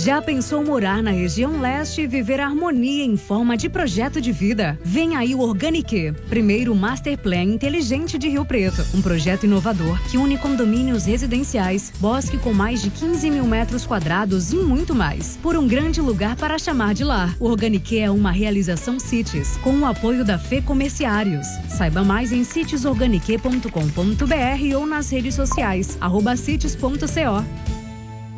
Já pensou morar na região leste e viver harmonia em forma de projeto de vida? Vem aí o Organique, primeiro Master Plan inteligente de Rio Preto. Um projeto inovador que une condomínios residenciais, bosque com mais de 15 mil metros quadrados e muito mais. Por um grande lugar para chamar de lar. O Organique é uma realização Cities, com o apoio da Fê Comerciários. Saiba mais em citiesorganique.com.br ou nas redes sociais, @cities.co.